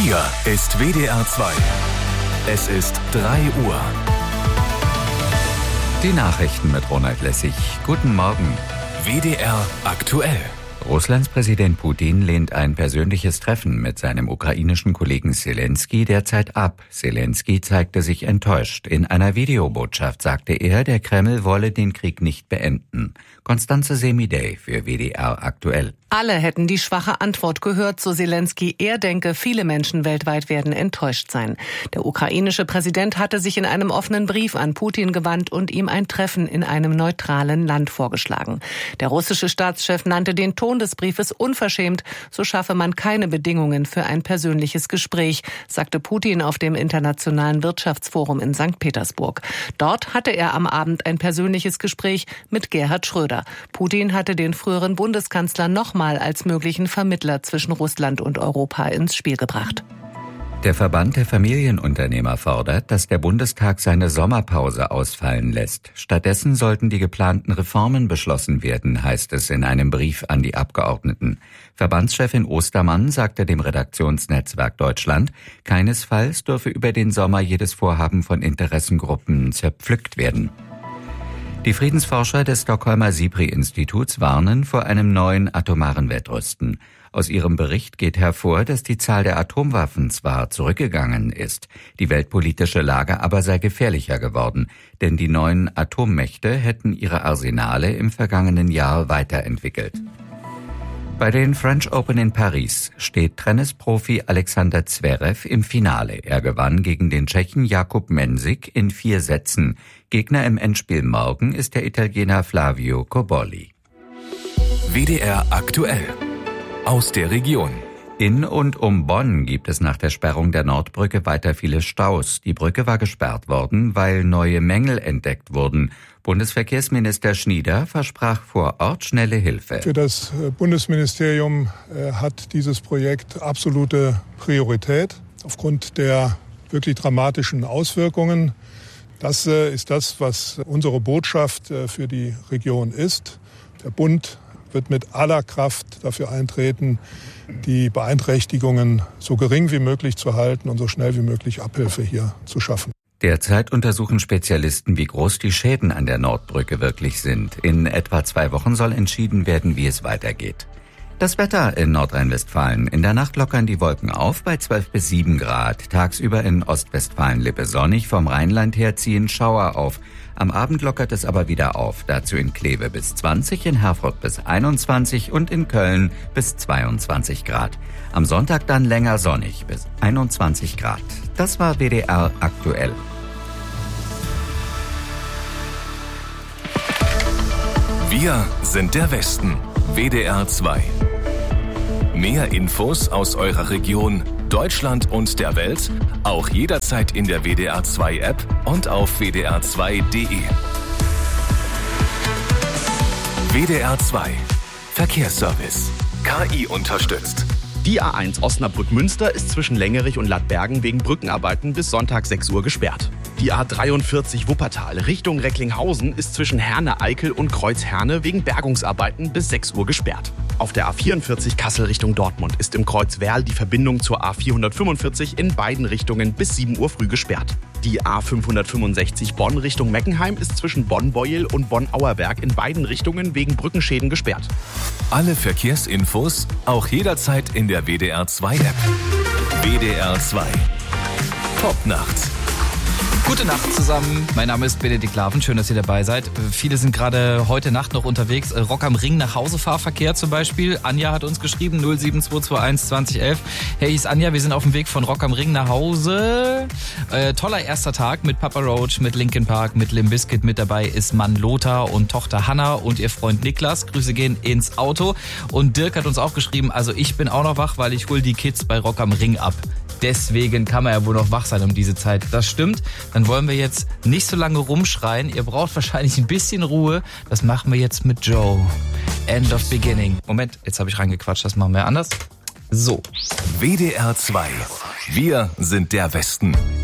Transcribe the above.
Hier ist WDR 2. Es ist 3 Uhr. Die Nachrichten mit Ronald Lessig. Guten Morgen. WDR aktuell. Russlands Präsident Putin lehnt ein persönliches Treffen mit seinem ukrainischen Kollegen Selenskyj derzeit ab. Selenskyj zeigte sich enttäuscht. In einer Videobotschaft sagte er, der Kreml wolle den Krieg nicht beenden. Constanze Semidey für WDR aktuell. Alle hätten die schwache Antwort gehört, so Selenskyj. Er denke, viele Menschen weltweit werden enttäuscht sein. Der ukrainische Präsident hatte sich in einem offenen Brief an Putin gewandt und ihm ein Treffen in einem neutralen Land vorgeschlagen. Der russische Staatschef nannte den Ton des Briefes unverschämt, so schaffe man keine Bedingungen für ein persönliches Gespräch, sagte Putin auf dem Internationalen Wirtschaftsforum in St. Petersburg. Dort hatte er am Abend ein persönliches Gespräch mit Gerhard Schröder. Putin hatte den früheren Bundeskanzler nochmal als möglichen Vermittler zwischen Russland und Europa ins Spiel gebracht. Der Verband der Familienunternehmer fordert, dass der Bundestag seine Sommerpause ausfallen lässt. Stattdessen sollten die geplanten Reformen beschlossen werden, heißt es in einem Brief an die Abgeordneten. Verbandschefin Ostermann sagte dem Redaktionsnetzwerk Deutschland, keinesfalls dürfe über den Sommer jedes Vorhaben von Interessengruppen zerpflückt werden. Die Friedensforscher des Stockholmer SIPRI-Instituts warnen vor einem neuen atomaren Wettrüsten. Aus ihrem Bericht geht hervor, dass die Zahl der Atomwaffen zwar zurückgegangen ist, die weltpolitische Lage aber sei gefährlicher geworden, denn die neuen Atommächte hätten ihre Arsenale im vergangenen Jahr weiterentwickelt. Bei den French Open in Paris steht Tennisprofi Alexander Zverev im Finale. Er gewann gegen den Tschechen Jakub Mensik in 4 Sätzen. Gegner im Endspiel morgen ist der Italiener Flavio Cobolli. WDR aktuell. Aus der Region. In und um Bonn gibt es nach der Sperrung der Nordbrücke weiter viele Staus. Die Brücke war gesperrt worden, weil neue Mängel entdeckt wurden. Bundesverkehrsminister Schnieder versprach vor Ort schnelle Hilfe. Für das Bundesministerium hat dieses Projekt absolute Priorität aufgrund der wirklich dramatischen Auswirkungen. Das ist das, was unsere Botschaft für die Region ist. Der Bund wird mit aller Kraft dafür eintreten, die Beeinträchtigungen so gering wie möglich zu halten und so schnell wie möglich Abhilfe hier zu schaffen. Derzeit untersuchen Spezialisten, wie groß die Schäden an der Nordbrücke wirklich sind. In etwa 2 Wochen soll entschieden werden, wie es weitergeht. Das Wetter in Nordrhein-Westfalen. In der Nacht lockern die Wolken auf bei 12 bis 7 Grad. Tagsüber in Ostwestfalen-Lippe sonnig, vom Rheinland her ziehen Schauer auf. Am Abend lockert es aber wieder auf. Dazu in Kleve bis 20, in Herford bis 21 und in Köln bis 22 Grad. Am Sonntag dann länger sonnig bis 21 Grad. Das war WDR aktuell. Wir sind der Westen. WDR 2. Mehr Infos aus eurer Region, Deutschland und der Welt, auch jederzeit in der WDR 2 App und auf wdr2.de. WDR 2. Verkehrsservice. KI unterstützt. Die A1 Osnabrück-Münster ist zwischen Längerich und Ladbergen wegen Brückenarbeiten bis Sonntag 6 Uhr gesperrt. Die A43 Wuppertal Richtung Recklinghausen ist zwischen Herne-Eickel und Kreuz-Herne wegen Bergungsarbeiten bis 6 Uhr gesperrt. Auf der A44 Kassel Richtung Dortmund ist im Kreuz Werl die Verbindung zur A445 in beiden Richtungen bis 7 Uhr früh gesperrt. Die A565 Bonn Richtung Meckenheim ist zwischen Bonn-Beuel und Bonn-Auerberg in beiden Richtungen wegen Brückenschäden gesperrt. Alle Verkehrsinfos auch jederzeit in der WDR 2 App. WDR 2. Top Nacht. Gute Nacht zusammen, mein Name ist Benedikt Laven, schön, dass ihr dabei seid. Viele sind gerade heute Nacht noch unterwegs. Rock am Ring nach Hause Fahrverkehr zum Beispiel. Anja hat uns geschrieben, 07221 2011. Hey, hieß Anja, wir sind auf dem Weg von Rock am Ring nach Hause. Toller erster Tag mit Papa Roach, mit Linkin Park, mit Limp Bizkit. Mit dabei ist Mann Lothar und Tochter Hanna und ihr Freund Niklas. Grüße gehen ins Auto. Und Dirk hat uns auch geschrieben, also ich bin auch noch wach, weil ich hol die Kids bei Rock am Ring ab. Deswegen kann man ja wohl noch wach sein um diese Zeit. Das stimmt. Dann wollen wir jetzt nicht so lange rumschreien. Ihr braucht wahrscheinlich ein bisschen Ruhe. Das machen wir jetzt mit Joe. End of Beginning. Moment, jetzt habe ich reingequatscht. Das machen wir anders. So. WDR 2. Wir sind der Westen.